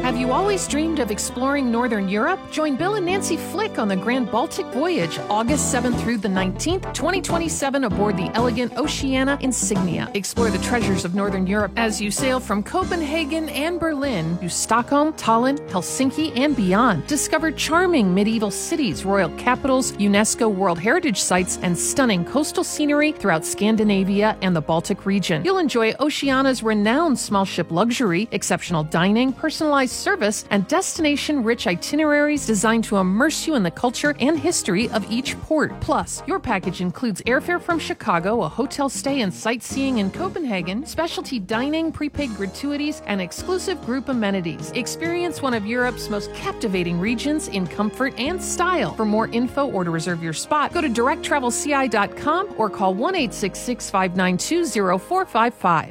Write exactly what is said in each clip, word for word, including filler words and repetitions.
Have you always dreamed of exploring Northern Europe? Join Bill and Nancy Flick on the Grand Baltic Voyage, August seventh through the nineteenth, twenty twenty-seven, aboard the elegant Oceania Insignia. Explore the treasures of Northern Europe as you sail from Copenhagen and Berlin to Stockholm, Tallinn, Helsinki, and beyond. Discover charming medieval cities, royal capitals, UNESCO World Heritage Sites, and stunning coastal scenery throughout Scandinavia and the Baltic region. You'll enjoy Oceania's renowned small ship luxury, exceptional dining, personalized service, and destination-rich itineraries designed to immerse you in the culture and history of each port. Plus, your package includes airfare from Chicago, a hotel stay and sightseeing in Copenhagen, specialty dining, prepaid gratuities, and exclusive group amenities. Experience one of Europe's most captivating regions in comfort and style. For more info or to reserve your spot, go to direct travel c i dot com or call one eight six six, five nine two, zero four five five.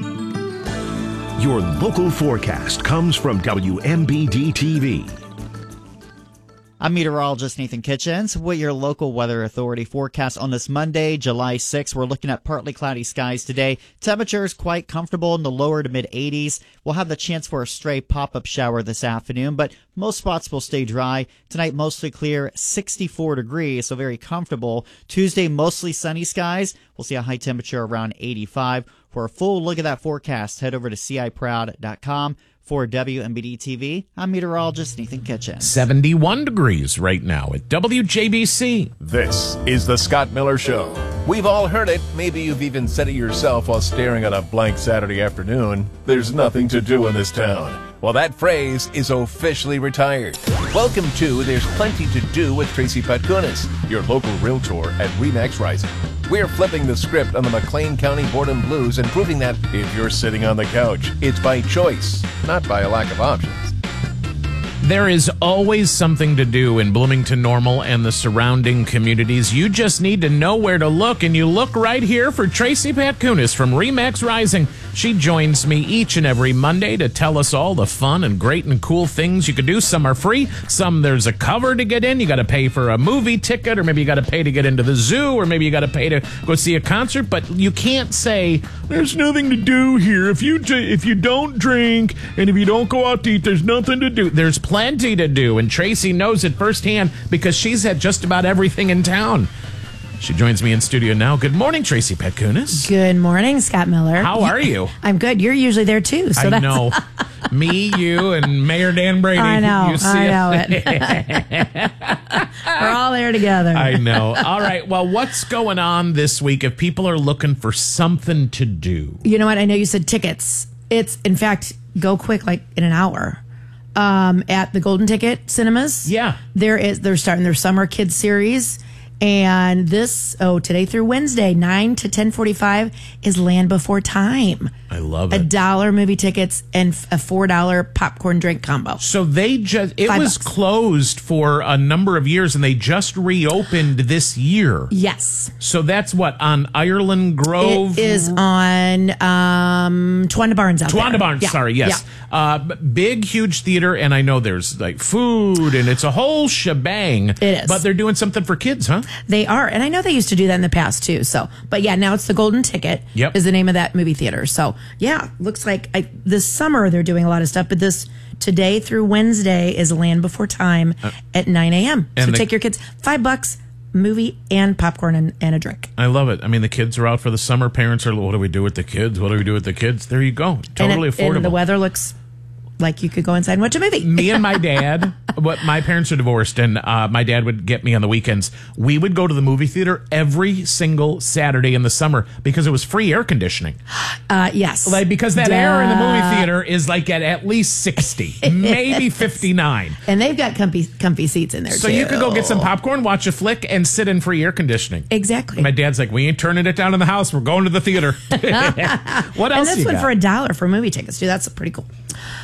Your local forecast comes from W M B D T V. I'm meteorologist Nathan Kitchens with your local weather authority forecast on this Monday, July sixth. We're looking at partly cloudy skies today. Temperatures quite comfortable in the lower to mid eighties. We'll have the chance for a stray pop-up shower this afternoon, but most spots will stay dry. Tonight, mostly clear, sixty-four degrees, so very comfortable. Tuesday, mostly sunny skies. We'll see a high temperature around eighty-five. For a full look at that forecast, head over to c i proud dot com. For W M B D T V, I'm meteorologist Nathan Kitchen. seventy-one degrees right now at W J B C. This is the Scott Miller Show. We've all heard it. Maybe you've even said it yourself while staring at a blank Saturday afternoon. There's nothing to do in this town. Well, that phrase is officially retired. Welcome to There's Plenty to Do with Tracy Patkunis, your local realtor at RE/MAX Rising. We're flipping the script on the McLean County Boredom Blues and proving that if you're sitting on the couch, it's by choice, not by a lack of options. There is always something to do in Bloomington Normal and the surrounding communities. You just need to know where to look, and you look right here for Tracy Patkunis from RE/MAX Rising. She joins me each and every Monday to tell us all the fun and great and cool things you can do. Some are free, some there's a cover to get in. You got to pay for a movie ticket, or maybe you got to pay to get into the zoo, or maybe you got to pay to go see a concert. But you can't say there's nothing to do here. If you t- if you don't drink and if you don't go out to eat, there's nothing to do. There's plenty to do, and Tracy knows it firsthand because she's had just about everything in town. She joins me in studio now. Good morning, Tracy Patkunis. Good morning, Scott Miller. How are you? I'm good. You're usually there too. So I that's... know. Me, you, and Mayor Dan Brady. I know. You see I know it. it. We're all there together. I know. All right. Well, what's going on this week if people are looking for something to do? You know what? I know you said tickets. It's, in fact, go quick, like in an hour. Um, at the Golden Ticket Cinemas. Yeah. There is, they're starting their Summer Kids series. And this, oh, today through Wednesday, nine to ten forty-five is Land Before Time. I love A it. dollar movie tickets and a four dollar popcorn drink combo. So they just, it Five was bucks. closed for a number of years and they just reopened this year. Yes. So that's what, on Ireland Grove? It is on um, Twanda Barnes out there. Twanda Barnes, Yeah. sorry, yes. Yeah. Uh, b- big, huge theater, and I know there's like food and it's a whole shebang. It is. But they're doing something for kids, huh? They are. And I know they used to do that in the past too. So, but yeah, now it's the Golden Ticket Yep. is the name of that movie theater. So yeah, looks like I, this summer they're doing a lot of stuff, but this today through Wednesday is Land Before Time uh, at nine a.m. So the, take your kids, five bucks, movie and popcorn and, and a drink. I love it. I mean, the kids are out for the summer. Parents are, what do we do with the kids? What do we do with the kids? There you go. Totally and it, affordable. And the weather looks like you could go inside and watch a movie. Me and my dad, but my parents are divorced, and uh, my dad would get me on the weekends. We would go to the movie theater every single Saturday in the summer because it was free air conditioning. Uh, yes. Like, because that Duh. air in the movie theater is like at at least sixty, maybe fifty-nine. And they've got comfy comfy seats in there, So too. you could go get some popcorn, watch a flick, and sit in free air conditioning. Exactly. My dad's like, we ain't turning it down in the house. We're going to the theater. What else And that's you one got? for a dollar for movie tickets, too. That's pretty cool.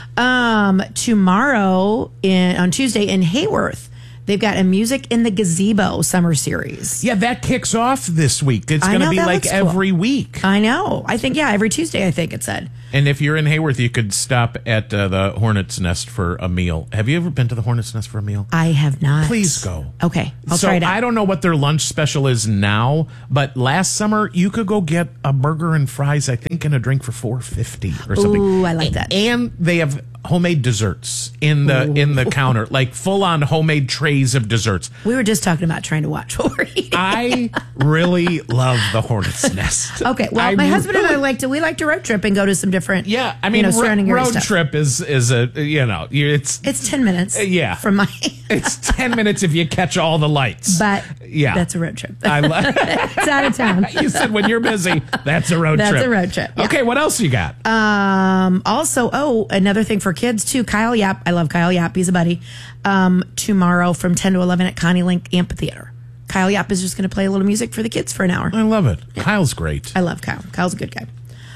Um, tomorrow in on Tuesday in Hayworth, they've got a Music in the Gazebo summer series. Yeah, that kicks off this week. It's I going to know, be that like looks cool. every week. I know. I think, yeah, every Tuesday, I think it said. And if you're in Hayworth, you could stop at uh, the Hornet's Nest for a meal. Have you ever been to the Hornet's Nest for a meal? I have not. Please go. Okay, I'll so try it out. I don't know what their lunch special is now, but last summer you could go get a burger and fries, I think, and a drink for four fifty or something. Ooh, I like that. And they have homemade desserts in the Ooh. in the counter, like full on homemade trays of desserts. We were just talking about trying to watch what we're eating. I really love the Hornet's Nest. Okay, well, I my husband really, and I like to we like to road trip and go to some different. Yeah, I mean, you know, surrounding ro- area road stuff. trip is is a you know it's it's ten minutes. Uh, yeah, from my. It's ten minutes if you catch all the lights. But yeah, that's a road trip. I love. It's out of town. You said when you're busy, that's a road that's trip. That's a road trip. Yeah. Okay, what else you got? Um. Also, oh, another thing for kids too. Kyle Yap. I love Kyle Yap. He's a buddy. Um. Tomorrow from ten to eleven at Connie Link Amphitheater. Kyle Yap is just going to play a little music for the kids for an hour. I love it. Yeah. Kyle's great. I love Kyle. Kyle's a good guy.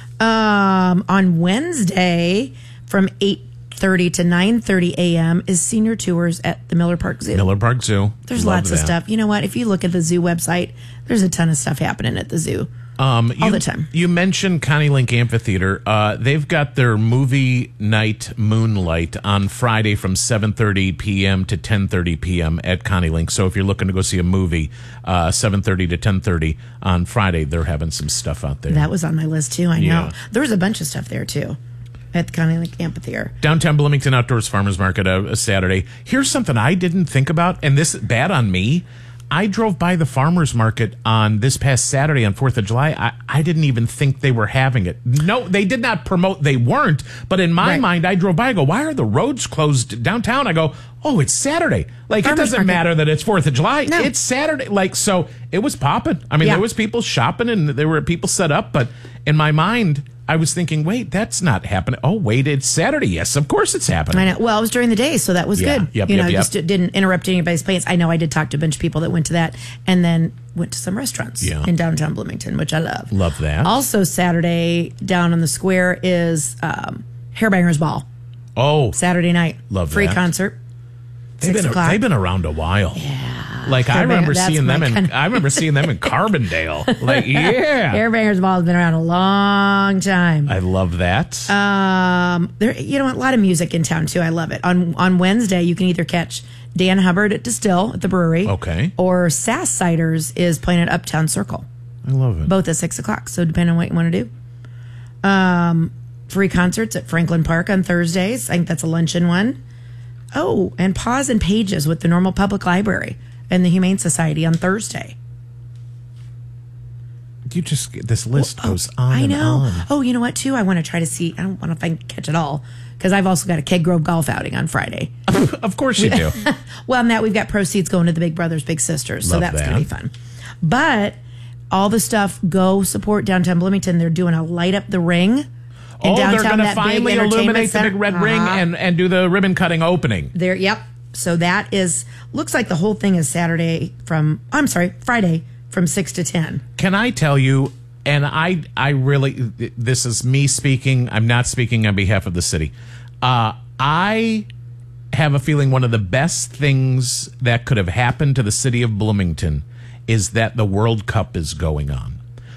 Um. On Wednesday from eight thirty to nine thirty a.m. is senior tours at the Miller Park Zoo. Miller Park Zoo. There's Love lots that. of stuff. You know what? If you look at the zoo website, there's a ton of stuff happening at the zoo. Um, all you, the time. You mentioned Connie Link Amphitheater. Uh, they've got their movie night Moonlight on Friday from seven thirty p.m. to ten thirty p.m. at Connie Link. So if you're looking to go see a movie, uh, seven thirty to ten thirty on Friday, they're having some stuff out there. That was on my list too. I know. Yeah. There was a bunch of stuff there too at the Connie Link Amphitheater. Downtown Bloomington Outdoors Farmers Market uh, a Saturday. Here's something I didn't think about, and this bad on me. I drove by the farmers market on this past Saturday on fourth of July. I, I didn't even think they were having it. No, they did not promote they weren't. But in my right. mind, I drove by. I go, why are the roads closed downtown? I go, oh, it's Saturday. Like, farmers it doesn't market. matter that it's fourth of July. No. It's Saturday. Like, so it was popping. I mean, yeah. there was people shopping and there were people set up. But in my mind, I was thinking, wait, that's not happening. Oh, wait, it's Saturday. Yes, of course it's happening. I know. Well, it was during the day, so that was yeah. good. Yep, you yep, know, yep. just didn't interrupt anybody's plans. I know I did talk to a bunch of people that went to that and then went to some restaurants yeah. in downtown Bloomington, which I love. Love that. Also, Saturday down on the square is um, Hairbangers Ball. Oh. Saturday night. Love Free that. concert. They've Six been, o'clock. they've been around a while. Yeah. Like I remember That's seeing them my in kind of- I remember seeing them in Carbondale. Like yeah. Hairbangers Ball has been around a long time. I love that. Um, there, you know, a lot of music in town too. I love it. On on Wednesday, you can either catch Dan Hubbard at Distill at the brewery, Okay. or Sass Ciders is playing at Uptown Circle, I love it. both at six o'clock. So depending on what you want to do. Um, free concerts at Franklin Park on Thursdays. I think that's a luncheon one. Oh, and Paws and Pages with the Normal Public Library and the Humane Society on Thursday. You just this list Oh, goes on I and know. on. Oh, you know what? Too, I want to try to see. I don't know if I can catch it all because I've also got a Keg Grove golf outing on Friday. Of course you do. Well, and that we've got proceeds going to the Big Brothers Big Sisters, so Love that's that. going to be fun. But all the stuff, go support downtown Bloomington. They're doing a light up the ring. In Oh, they're downtown, going to that big finally entertainment illuminate the center. big red ring Uh-huh. and, and do the ribbon cutting opening. There, yep. So that is looks like the whole thing is Saturday from. I'm sorry, Friday from six to ten. Can I tell you? And I, I really, this is me speaking. I'm not speaking on behalf of the city. Uh, I have a feeling one of the best things that could have happened to the city of Bloomington is that the World Cup is going on.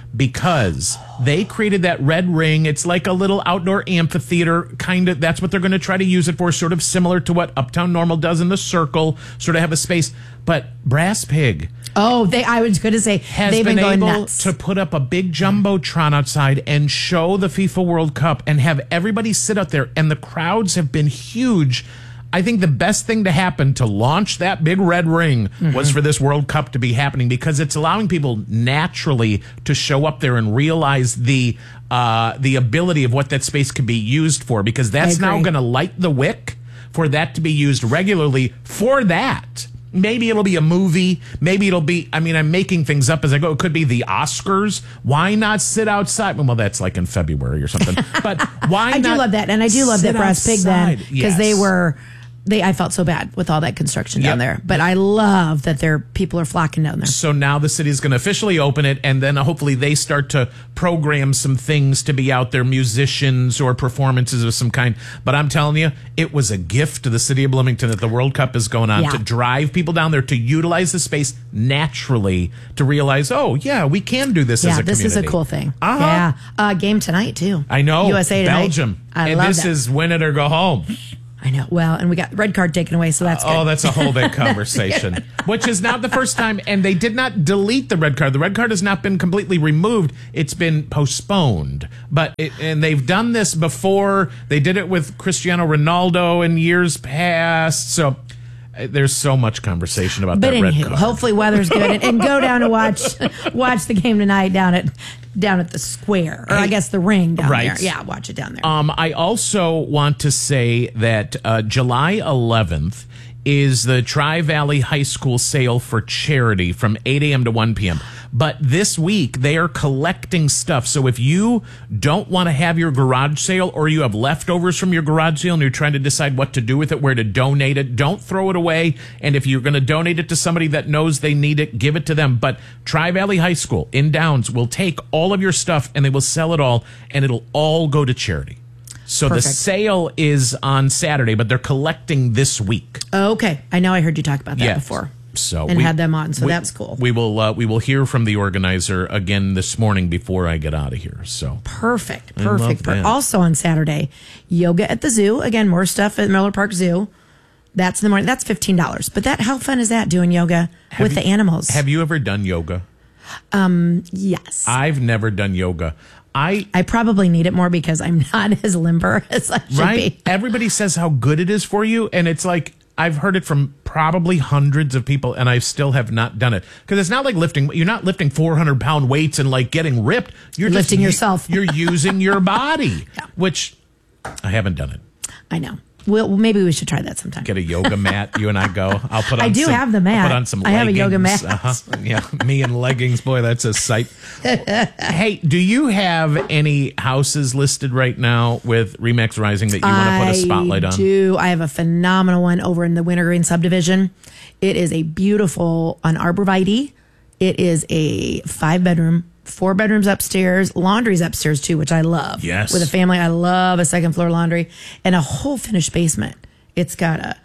Because they created that red ring. It's like a little outdoor amphitheater, kind of. That's what they're going to try to use it for, sort of similar to what Uptown Normal does in the Circle, sort of have a space. But Brass Pig Oh, they! I was going to say has they've been, been, going able nuts. to put up a big jumbotron outside and show the FIFA World Cup and have everybody sit out there, and the crowds have been huge. I think the best thing to happen to launch that big red ring mm-hmm. was for this World Cup to be happening, because it's allowing people naturally to show up there and realize the uh, the ability of what that space could be used for, because that's now going to light the wick for that to be used regularly for that. Maybe it'll be a movie. Maybe it'll be, I mean, I'm making things up as I go. It could be the Oscars. Why not sit outside? Well, that's like in February or something. But why I not? do love that. And I do love sit that Brass Pig then, outside? because Yes. they were, they. I felt so bad with all that construction down Yep. there. But I love that their people are flocking down there. So now the city's going to officially open it, and then hopefully they start to program some things to be out there, musicians or performances of some kind. But I'm telling you, it was a gift to the city of Bloomington that the World Cup is going on, Yeah. to drive people down there to utilize the space naturally, to realize, oh, yeah, we can do this Yeah, as a this community. is a cool thing. Uh-huh. Yeah, uh, game tonight too. I know. U S A tonight. Belgium. I and love this that. is win it or go home. I know. Well, and we got red card taken away, so that's good. Oh, that's a whole big conversation, which is not the first time. And they did not delete the red card. The red card has not been completely removed. It's been postponed. But it, and they've done this before. They did it with Cristiano Ronaldo in years past. So uh, there's so much conversation about but that anywho, red card. Hopefully weather's good. and, and go down and watch watch the game tonight down at down at the square. Or I guess the ring down Right. there. Yeah, watch it down there. Um, I also want to say that uh, July eleventh is the Tri-Valley High School sale for charity from eight a.m. to one p.m. But this week, they are collecting stuff. So if you don't want to have your garage sale or you have leftovers from your garage sale and you're trying to decide what to do with it, where to donate it, don't throw it away. And if you're going to donate it to somebody that knows they need it, give it to them. But Tri-Valley High School in Downs will take all of your stuff and they will sell it all, and it'll all go to charity. So Perfect. the sale is on Saturday, but they're collecting this week. Okay. I know I heard you talk about that Yes. before. So and we, had them on, so we- that's cool. We will uh, we will hear from the organizer again this morning before I get out of here. So Perfect. I love Perfect. Per- that. Also on Saturday, yoga at the zoo. Again, more stuff at Miller Park Zoo. That's in the morning. That's fifteen dollars. But that, how fun is that doing yoga Have with you- the animals? Have you ever done yoga? yes. I've never done yoga. I I probably need it more because I'm not as limber as I should right. be. Everybody says how good it is for you, and it's like I've heard it from probably hundreds of people, and I still have not done it because it's not like lifting. You're not lifting four hundred pound weights and like getting ripped. You're just Lifting u- yourself. You're using your body, Yeah. which I haven't done it. I know. Well, maybe we should try that sometime. Get a yoga mat. You and I go. I'll put. on I do some, have the I'll mat. put on some. I have a leggings. yoga mat. Uh-huh. Yeah, me in leggings. Boy, that's a sight. Hey, do you have any houses listed right now with Remax Rising that you want to put a spotlight on? I do. I have a phenomenal one over in the Wintergreen subdivision. It is a beautiful on Arborvitae. It is a five bedroom, four bedrooms upstairs, laundry's upstairs too, which I love. Yes. With a family, I love a second floor laundry and a whole finished basement. It's got a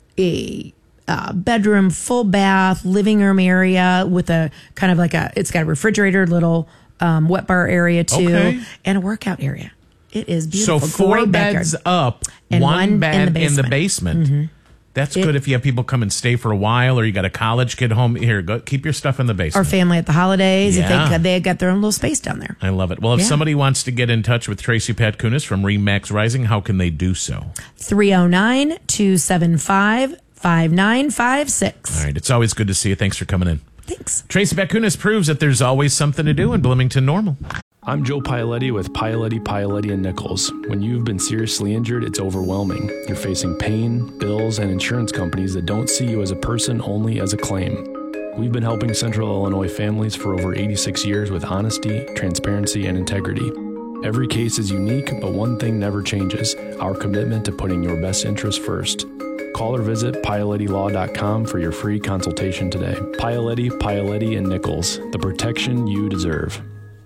a uh, bedroom, full bath, living room area with a kind of like a. It's got a refrigerator, little um, wet bar area too, Okay. and a workout area. It is So beautiful. four Great beds backyard. up, And one, one in bed the in the basement. basement. That's It- good if you have people come and stay for a while, or you got a college kid home. Here, go keep your stuff in the Our basement. family at the holidays, Yeah. if they they got their own little space down there. I love it. Well, if Yeah. somebody wants to get in touch with Tracy Pat Kunis from Remax Rising, how can they do so? three oh nine, two seven five, five nine five six. All right. It's always good to see you. Thanks for coming in. Thanks. Tracy Pat Kunis proves that there's always something to do in Bloomington Normal. I'm Joe Paoletti with Paoletti, Paoletti and Nichols. When you've been seriously injured, it's overwhelming. You're facing pain, bills, and insurance companies that don't see you as a person, only as a claim. We've been helping Central Illinois families for over eighty-six years with honesty, transparency, and integrity. Every case is unique, but one thing never changes: our commitment to putting your best interest first. Call or visit Paoletti Law dot com for your free consultation today. Paoletti, Paoletti and Nichols, the protection you deserve.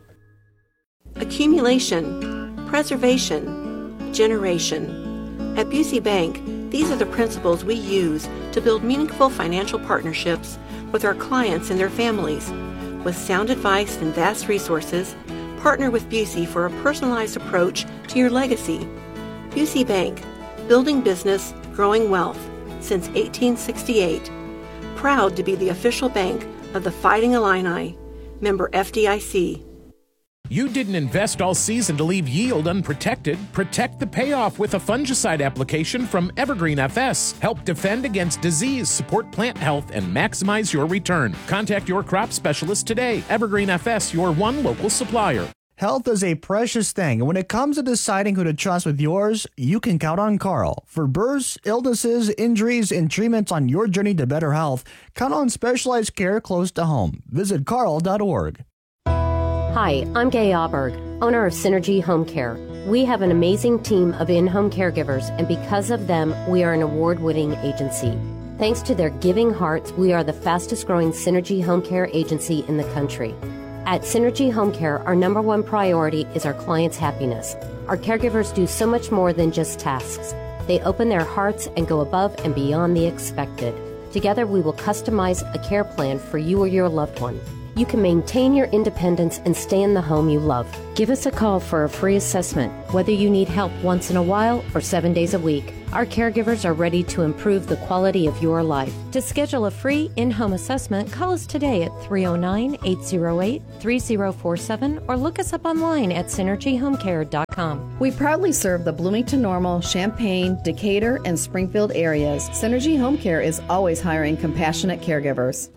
Accumulation, preservation, generation. At Busey Bank, these are the principles we use to build meaningful financial partnerships with our clients and their families. With sound advice and vast resources, partner with Busey for a personalized approach to your legacy. Busey Bank, building business, growing wealth since eighteen sixty-eight. Proud to be the official bank of the Fighting Illini. Member F D I C. You didn't invest all season to leave yield unprotected. Protect the payoff with a fungicide application from Evergreen F S. Help defend against disease, support plant health, and maximize your return. Contact your crop specialist today. Evergreen F S, your one local supplier. Health is a precious thing, and when it comes to deciding who to trust with yours, you can count on Carl. For births, illnesses, injuries, and treatments on your journey to better health, count on specialized care close to home. Visit carl dot org. Hi, I'm Gay Auberg, owner of Synergy Home Care. We have an amazing team of in-home caregivers, and because of them, we are an award-winning agency. Thanks to their giving hearts, we are the fastest-growing Synergy Home Care agency in the country. At Synergy Home Care, our number one priority is our clients' happiness. Our caregivers do so much more than just tasks. They open their hearts and go above and beyond the expected. Together, we will customize a care plan for you or your loved one. you can maintain your independence and stay in the home you love. Give us a call for a free assessment, whether you need help once in a while or seven days a week. Our caregivers are ready to improve the quality of your life. To schedule a free in-home assessment, call us today at three oh nine, eight oh eight, three oh four seven or look us up online at synergy home care dot com. We proudly serve the Bloomington Normal, Champaign, Decatur, and Springfield areas. Synergy Home Care is always hiring compassionate caregivers.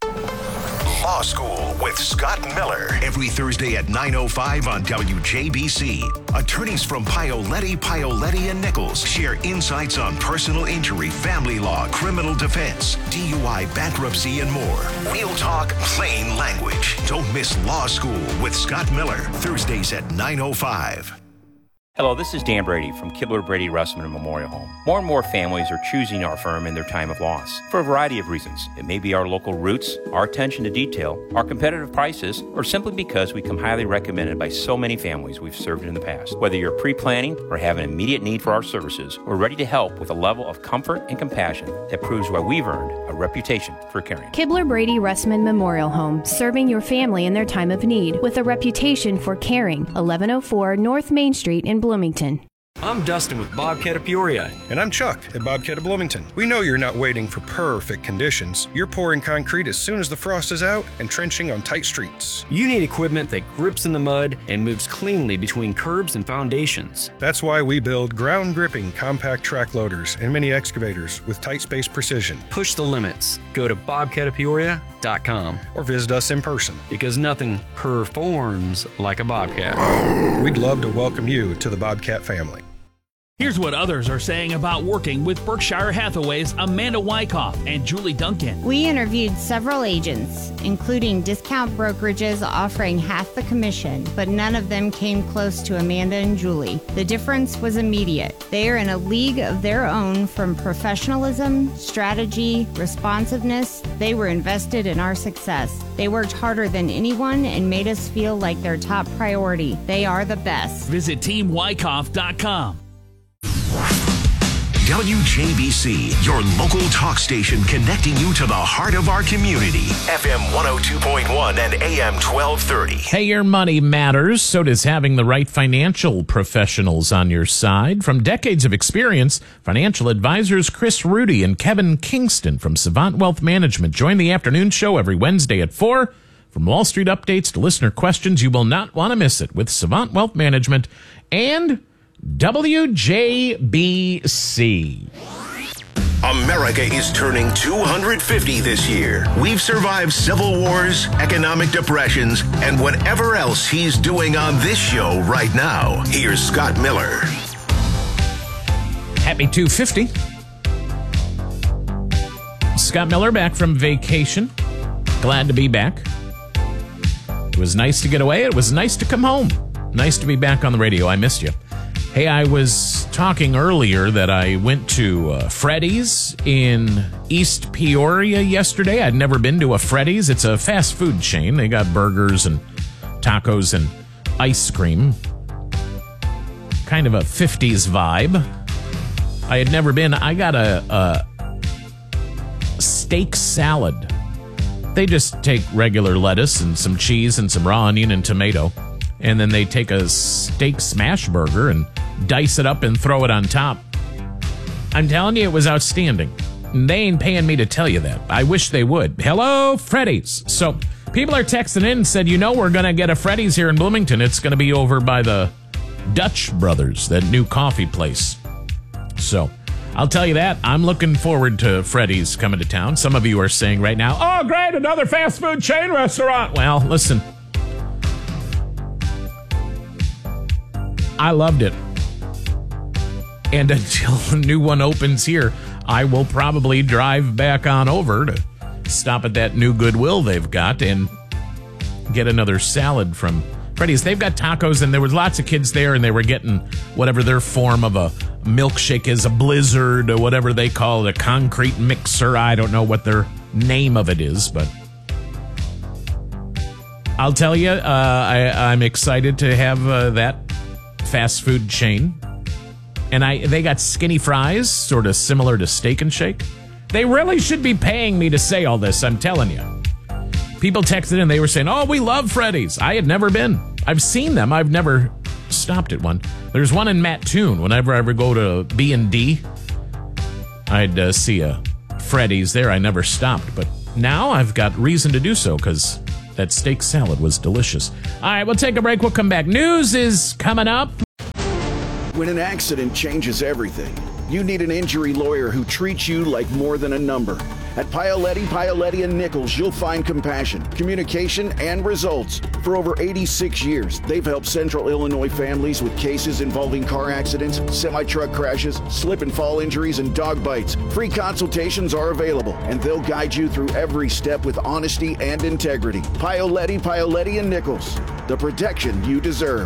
Law School with Scott Miller. Every Thursday at nine oh five on W J B C. Attorneys from Paoletti, Paoletti and Nichols share insights on personal injury, family law, criminal defense, D U I, bankruptcy, and more. Real talk, plain language. Don't miss Law School with Scott Miller. Thursdays at nine oh five. Hello, this is Dan Brady from Kibler Brady Russman Memorial Home. More and more families are choosing our firm in their time of loss for a variety of reasons. It may be our local roots, our attention to detail, our competitive prices, or simply because we come highly recommended by so many families we've served in the past. Whether you're pre-planning or have an immediate need for our services, we're ready to help with a level of comfort and compassion that proves why we've earned a reputation for caring. Kibler Brady Russman Memorial Home, serving your family in their time of need with a reputation for caring. eleven oh four North Main Street in Bloomington. I'm Dustin with Bobcat of Peoria. And I'm Chuck at Bobcat of Bloomington. We know you're not waiting for perfect conditions. You're pouring concrete as soon as the frost is out and trenching on tight streets. You need equipment that grips in the mud and moves cleanly between curbs and foundations. That's why we build ground-gripping compact track loaders and mini excavators with tight space precision. Push the limits. Go to bobcat of peoria dot com or visit us in person. Because nothing performs like a Bobcat. We'd love to welcome you to the Bobcat family. Here's what others are saying about working with Berkshire Hathaway's Amanda Wyckoff and Julie Duncan. We interviewed several agents, including discount brokerages offering half the commission, but none of them came close to Amanda and Julie. The difference was immediate. They are in a league of their own from professionalism, strategy, responsiveness. They were invested in our success. They worked harder than anyone and made us feel like their top priority. They are the best. Visit team wyckoff dot com. W J B C, your local talk station connecting you to the heart of our community. F M one oh two point one and A M twelve thirty. Hey, your money matters. So does having the right financial professionals on your side. From decades of experience, financial advisors Chris Rudy and Kevin Kingston from Savant Wealth Management join the afternoon show every Wednesday at four. From Wall Street updates to listener questions, you will not want to miss it with Savant Wealth Management and W J B C. America is turning two hundred fifty this year. We've survived civil wars, economic depressions, and whatever else he's doing on this show right now. Here's Scott Miller. Happy two fifty. Scott Miller back from vacation. Glad to be back. It was nice to get away. It was nice to come home. Nice to be back on the radio. I missed you. Hey, I was talking earlier that I went to uh, Freddy's in East Peoria yesterday. I'd never been to a Freddy's. It's a fast food chain. They got burgers and tacos and ice cream. Kind of a fifties vibe. I had never been. I got a, a steak salad. They just take regular lettuce and some cheese and some raw onion and tomato. And then they take a steak smash burger and dice it up and throw it on top. I'm telling you, it was outstanding. They ain't paying me to tell you that. I wish they would. Hello, Freddy's. So people are texting in and said, you know, we're going to get a Freddy's here in Bloomington. It's going to be over by the Dutch Brothers, that new coffee place. So I'll tell you that. I'm looking forward to Freddy's coming to town. Some of you are saying right now, oh, great, another fast food chain restaurant. Well, listen. I loved it. And until a new one opens here, I will probably drive back on over to stop at that new Goodwill they've got and get another salad from Freddy's. They've got tacos, and there was lots of kids there, and they were getting whatever their form of a milkshake is, a blizzard, or whatever they call it, a concrete mixer. I don't know what their name of it is, but I'll tell you, uh, I, I'm excited to have uh, that fast food chain. And I they got skinny fries, sort of similar to Steak and Shake. They really should be paying me to say all this, I'm telling you. People texted and they were saying, oh, we love Freddy's. I had never been. I've seen them. I've never stopped at one. There's one in Mattoon. Whenever I ever go to B and D, I'd uh, see a Freddy's there. I never stopped, but now I've got reason to do so because that steak salad was delicious. All right, we'll take a break. We'll come back. News is coming up. When an accident changes everything, you need an injury lawyer who treats you like more than a number. At Paoletti, Paoletti and Nichols, you'll find compassion, communication, and results. For over eighty-six years, they've helped Central Illinois families with cases involving car accidents, semi-truck crashes, slip and fall injuries, and dog bites. Free consultations are available, and they'll guide you through every step with honesty and integrity. Paoletti, Paoletti and Nichols, the protection you deserve.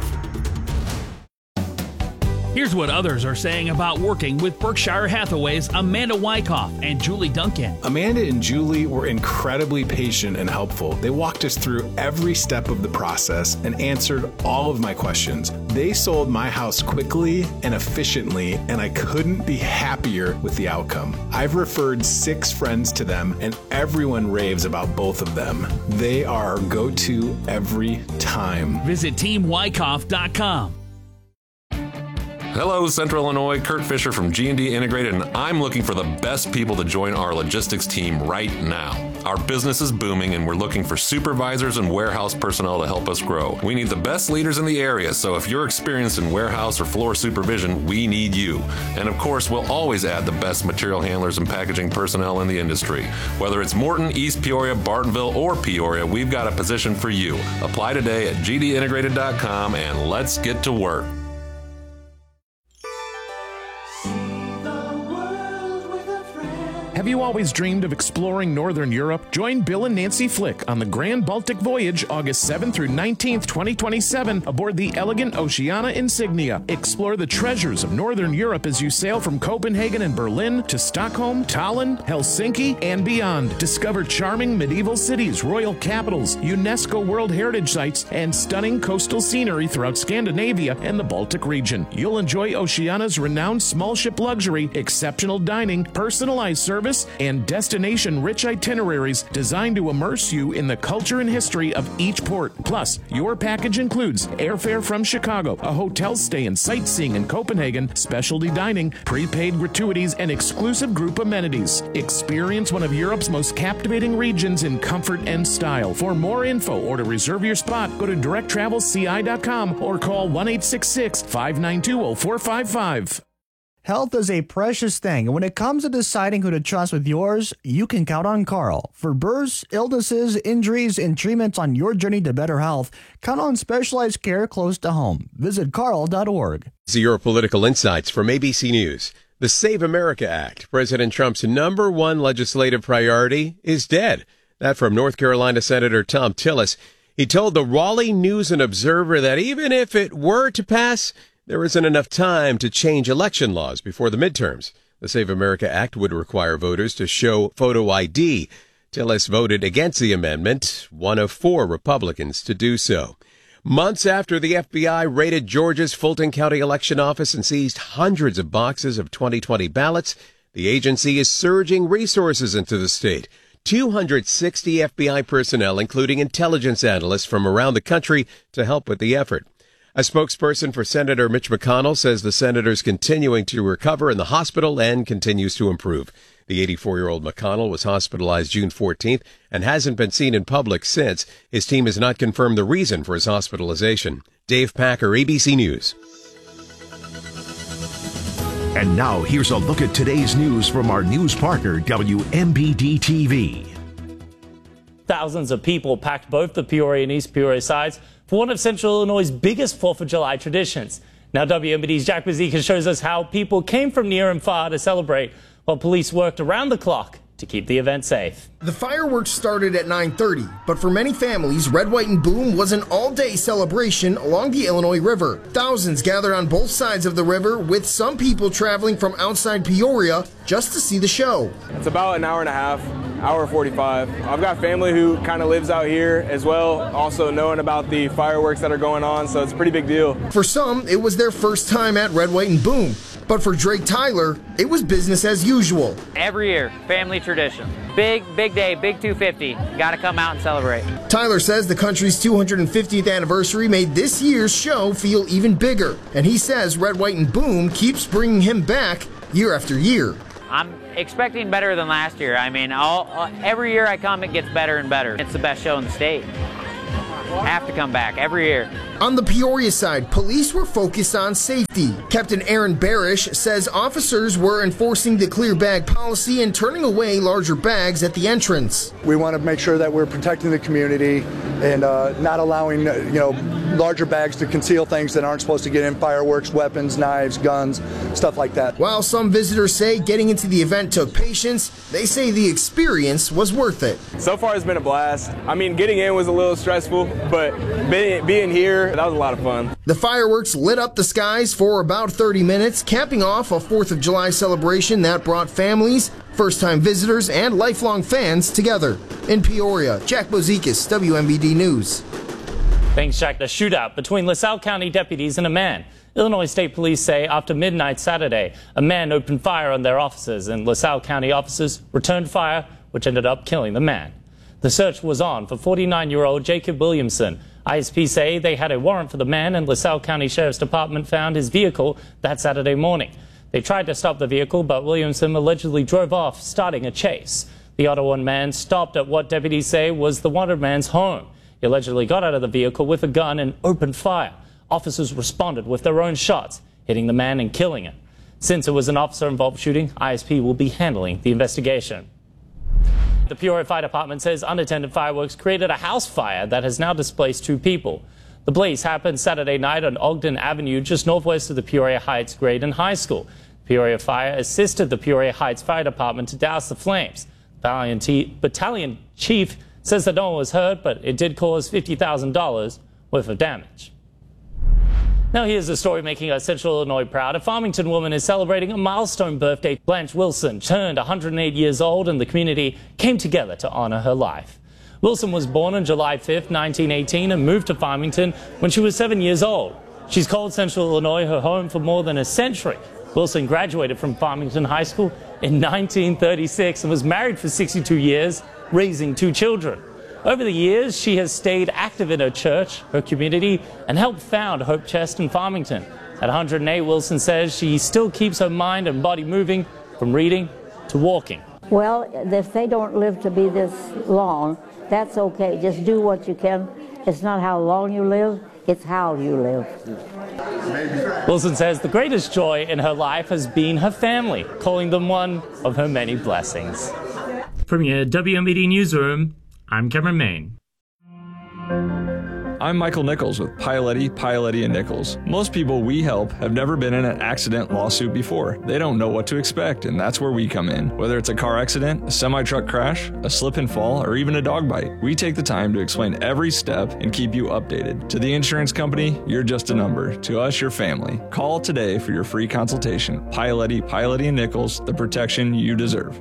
Here's what others are saying about working with Berkshire Hathaway's Amanda Wyckoff and Julie Duncan. Amanda and Julie were incredibly patient and helpful. They walked us through every step of the process and answered all of my questions. They sold my house quickly and efficiently, and I couldn't be happier with the outcome. I've referred six friends to them, and everyone raves about both of them. They are our go-to every time. Visit team wyckoff dot com. Hello, Central Illinois. Kurt Fisher from G and D Integrated, and I'm looking for the best people to join our logistics team right now. Our business is booming, and we're looking for supervisors and warehouse personnel to help us grow. We need the best leaders in the area, so if you're experienced in warehouse or floor supervision, we need you. And of course, we'll always add the best material handlers and packaging personnel in the industry. Whether it's Morton, East Peoria, Bartonville, or Peoria, we've got a position for you. Apply today at G D integrated dot com, and let's get to work. Have you always dreamed of exploring Northern Europe? Join Bill and Nancy Flick on the Grand Baltic Voyage August seventh through nineteenth, twenty twenty-seven aboard the Elegant Oceana Insignia. Explore the treasures of Northern Europe as you sail from Copenhagen and Berlin to Stockholm, Tallinn, Helsinki, and beyond. Discover charming medieval cities, royal capitals, UNESCO World Heritage Sites, and stunning coastal scenery throughout Scandinavia and the Baltic region. You'll enjoy Oceana's renowned small ship luxury, exceptional dining, personalized service, and destination-rich itineraries designed to immerse you in the culture and history of each port. Plus, your package includes airfare from Chicago, a hotel stay and sightseeing in Copenhagen, specialty dining, prepaid gratuities, and exclusive group amenities. Experience one of Europe's most captivating regions in comfort and style. For more info or to reserve your spot, go to direct travel c i dot com or call one eight six six, five nine two, zero four five five. Health is a precious thing, and when it comes to deciding who to trust with yours, you can count on Carl. For births, illnesses, injuries, and treatments on your journey to better health, count on specialized care close to home. Visit carl dot org. See your political insights from A B C News. The Save America Act, President Trump's number one legislative priority, is dead. That from North Carolina Senator Thom Tillis. He told the Raleigh News and Observer that even if it were to pass, there isn't enough time to change election laws before the midterms. The Save America Act would require voters to show photo I D. Tillis voted against the amendment, one of four Republicans to do so. Months after the F B I raided Georgia's Fulton County election office and seized hundreds of boxes of twenty twenty ballots, the agency is surging resources into the state. two hundred sixty F B I personnel, including intelligence analysts from around the country, to help with the effort. A spokesperson for Senator Mitch McConnell says the senator's continuing to recover in the hospital and continues to improve. The eighty-four-year-old McConnell was hospitalized June fourteenth and hasn't been seen in public since. His team has not confirmed the reason for his hospitalization. Dave Packer, A B C News. And now here's a look at today's news from our news partner, W M B D T V. Thousands of people packed both the Peoria and East Peoria sides for one of Central Illinois' biggest fourth of July traditions. Now W M B D's Jack Bazika shows us how people came from near and far to celebrate, while police worked around the clock to keep the event safe. The fireworks started at nine thirty, but for many families, Red, White, and Boom was an all-day celebration along the Illinois River. Thousands gathered on both sides of the river, with some people traveling from outside Peoria just to see the show. It's about an hour and a half, hour forty-five. I've got family who kind of lives out here as well, also knowing about the fireworks that are going on, so it's a pretty big deal. For some, it was their first time at Red, White, and Boom. But for Drake Tyler, it was business as usual. Every year, family tradition. Big, big day, big two fifty. Got to come out and celebrate. Tyler says the country's two hundred fiftieth anniversary made this year's show feel even bigger. And he says Red, White, and Boom keeps bringing him back year after year. I'm expecting better than last year. I mean, all, uh, every year I come, it gets better and better. It's the best show in the state. Have to come back every year. On the Peoria side, police were focused on safety. Captain Aaron Barish says officers were enforcing the clear bag policy and turning away larger bags at the entrance. We want to make sure that we're protecting the community and uh, not allowing, uh, you know, larger bags to conceal things that aren't supposed to get in: fireworks, weapons, knives, guns, stuff like that. While some visitors say getting into the event took patience, they say the experience was worth it. So far, it's been a blast. I mean, getting in was a little stressful, but being, being here, that was a lot of fun. The fireworks lit up the skies for about thirty minutes, capping off a fourth of July celebration that brought families, first-time visitors, and lifelong fans together. In Peoria, Jack Bozikis, W M B D News. Thanks, Jack. The shootout between LaSalle County deputies and a man. Illinois State Police say after midnight Saturday, a man opened fire on their officers, and LaSalle County officers returned fire, which ended up killing the man. The search was on for forty-nine-year-old Jacob Williamson. I S P say they had a warrant for the man, and LaSalle County Sheriff's Department found his vehicle that Saturday morning. They tried to stop the vehicle, but Williamson allegedly drove off, starting a chase. The Ottawa man stopped at what deputies say was the wanted man's home. He allegedly got out of the vehicle with a gun and opened fire. Officers responded with their own shots, hitting the man and killing him. Since it was an officer-involved shooting, I S P will be handling the investigation. The Peoria Fire Department says unattended fireworks created a house fire that has now displaced two people. The blaze happened Saturday night on Ogden Avenue, just northwest of the Peoria Heights Grade High School. Peoria Fire assisted the Peoria Heights Fire Department to douse the flames. Battalion, T- Battalion Chief says that no one was hurt, but it did cause fifty thousand dollars worth of damage. Now here's a story making us Central Illinois proud. A Farmington woman is celebrating a milestone birthday. Blanche Wilson turned one hundred eight years old, and the community came together to honor her life. Wilson was born on July fifth, nineteen eighteen, and moved to Farmington when she was seven years old. She's called Central Illinois her home for more than a century. Wilson graduated from Farmington High School in nineteen thirty-six and was married for sixty-two years, raising two children. Over the years, she has stayed active in her church, her community, and helped found Hope Chest in Farmington. At one hundred eight, Wilson says she still keeps her mind and body moving from reading to walking. Well, if they don't live to be this long, that's okay. Just do what you can. It's not how long you live, it's how you live. Wilson says the greatest joy in her life has been her family, calling them one of her many blessings. From your W M B D Newsroom, I'm Cameron Main. I'm Michael Nichols with Pioletti, Pioletti and Nichols. Most people we help have never been in an accident lawsuit before. They don't know what to expect, and that's where we come in. Whether it's a car accident, a semi-truck crash, a slip and fall, or even a dog bite, we take the time to explain every step and keep you updated. To the insurance company, you're just a number. To us, your family. Call today for your free consultation. Pioletti, Pioletti and Nichols, the protection you deserve.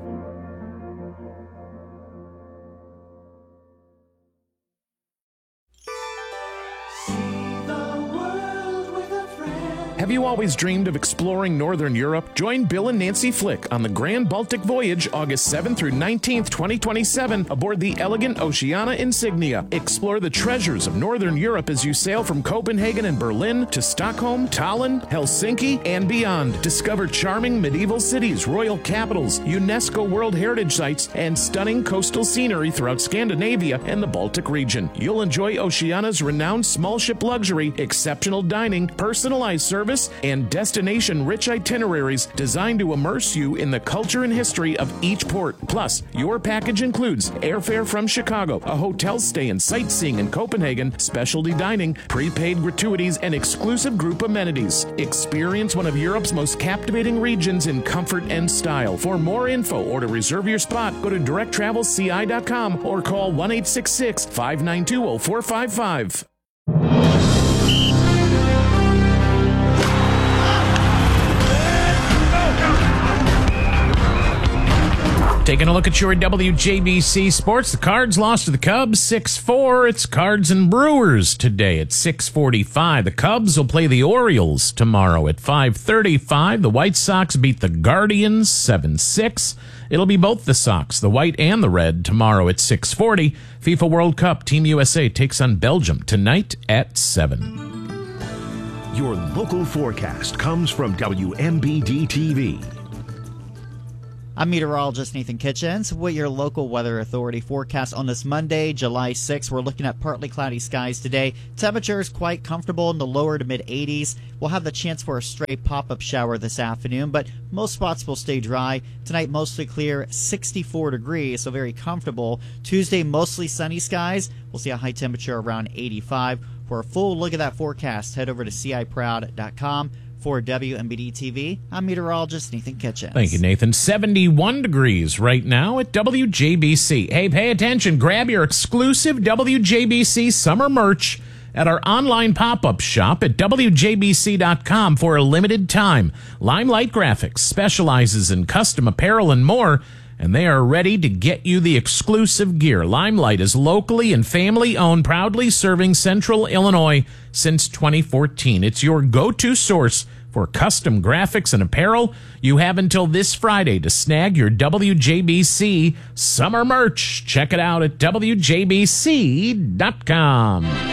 Have you always dreamed of exploring Northern Europe? Join Bill and Nancy Flick on the Grand Baltic Voyage August seventh through nineteenth, twenty twenty-seven aboard the elegant Oceana Insignia. Explore the treasures of Northern Europe as you sail from Copenhagen and Berlin to Stockholm, Tallinn, Helsinki, and beyond. Discover charming medieval cities, royal capitals, UNESCO World Heritage Sites, and stunning coastal scenery throughout Scandinavia and the Baltic region. You'll enjoy Oceana's renowned small ship luxury, exceptional dining, personalized service, and destination-rich itineraries designed to immerse you in the culture and history of each port. Plus, your package includes airfare from Chicago, a hotel stay and sightseeing in Copenhagen, specialty dining, prepaid gratuities, and exclusive group amenities. Experience one of Europe's most captivating regions in comfort and style. For more info or to reserve your spot, go to direct travel c i dot com or call one eight six six, five nine two, zero four five five. Taking a look at your W J B C sports. The Cards lost to the Cubs six four. It's Cards and Brewers today at six forty-five. The Cubs will play the Orioles tomorrow at five thirty-five. The White Sox beat the Guardians seven six. It'll be both the Sox, the white and the red, tomorrow at six forty. FIFA World Cup, Team U S A takes on Belgium tonight at seven. Your local forecast comes from W M B D T V. I'm meteorologist Nathan Kitchens with your local weather authority forecast on this Monday, July sixth. We're looking at partly cloudy skies today. Temperatures quite comfortable in the lower to mid eighties. We'll have the chance for a stray pop-up shower this afternoon, but most spots will stay dry. Tonight, mostly clear, sixty-four degrees, so very comfortable. Tuesday, mostly sunny skies. We'll see a high temperature around eighty-five. For a full look at that forecast, head over to C I proud dot com. For W M B D T V, I'm meteorologist Nathan Kitchens. Thank you, Nathan. seventy-one degrees right now at W J B C. Hey, pay attention. Grab your exclusive W J B C summer merch at our online pop-up shop at W J B C dot com for a limited time. Limelight Graphics specializes in custom apparel and more, and they are ready to get you the exclusive gear. Limelight is locally and family-owned, proudly serving Central Illinois since twenty fourteen. It's your go-to source for custom graphics and apparel. You have until this Friday to snag your W J B C summer merch. Check it out at W J B C dot com.